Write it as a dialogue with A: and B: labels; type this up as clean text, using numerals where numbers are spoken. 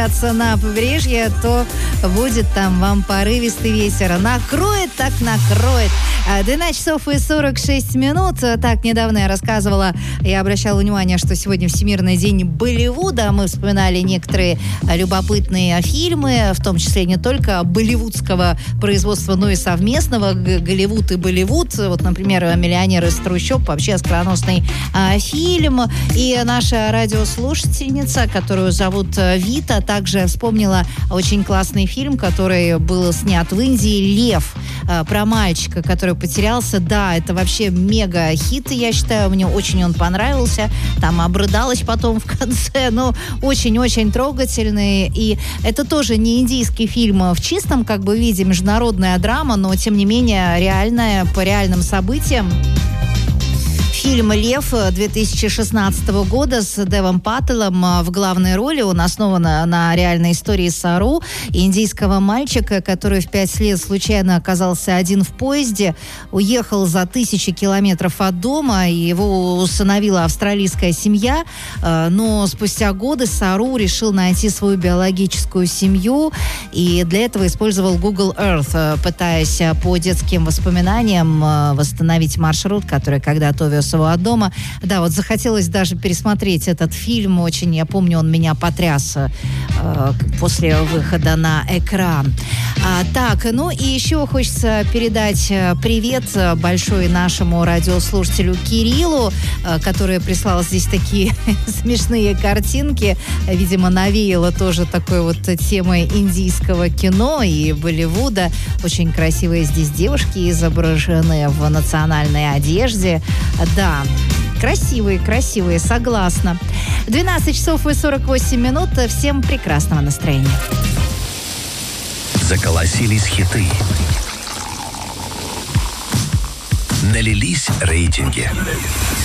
A: на побережье, то будет там вам порывистый ветер. Накроет, так накроет. 12 часов и 46 минут. Так, недавно я рассказывала, я обращала внимание, что сегодня Всемирный день Болливуда. Мы вспоминали некоторые любопытные фильмы, в том числе не только болливудского производства, но и совместного. Голливуд и Болливуд. Вот, например, «Миллионер из трущоб». Вообще оскароносный фильм. И наша радиослушательница, которую зовут Вита, также вспомнила очень классный фильм, который был снят в Индии, «Лев», про мальчика, который потерялся. Да, это вообще мега-хит, я считаю. Мне очень он понравился. Там обрыдалась потом в конце. Ну, очень-очень трогательный. И это тоже не индийский фильм в чистом, как бы, виде, международная драма, но, тем не менее, реальная, по реальным событиям. Фильм «Лев» 2016 года с Девом Пателлом в главной роли. Он основан на реальной истории Сару, индийского мальчика, который в 5 лет случайно оказался один в поезде, уехал за 1000 километров от дома, и его усыновила австралийская семья. Но спустя годы Сару решил найти свою биологическую семью, и для этого использовал Google Earth, пытаясь по детским воспоминаниям восстановить маршрут, который когда-то увез его от дома. Да, вот захотелось даже пересмотреть этот фильм. Очень, я помню, он меня потряс после выхода на экран. Так, ну и еще хочется передать привет большой нашему радиослушателю Кириллу, который прислал здесь такие смешные картинки. Видимо, навеяло тоже такой вот темой индийского кино и Болливуда. Очень красивые здесь девушки изображены в национальной одежде. Да, красивые, согласна. 12 часов и 48 минут. Всем прекрасного настроения.
B: Заколосились хиты. Налились рейтинги.